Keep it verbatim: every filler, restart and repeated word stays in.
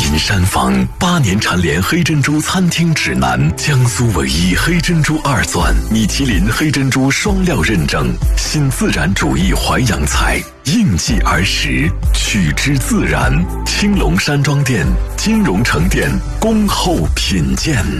品山坊八年蝉联黑珍珠餐厅指南，江苏唯一黑珍珠二钻，米其林黑珍珠双料认证，新自然主义淮扬菜，应季而食，取之自然。青龙山庄店、金融城店恭候品鉴。